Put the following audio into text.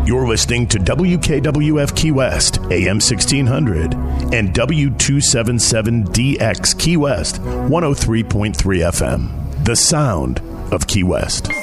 You're listening to WKWF Key West, AM 1600, and W277DX Key West, 103.3 FM. The sound of Key West.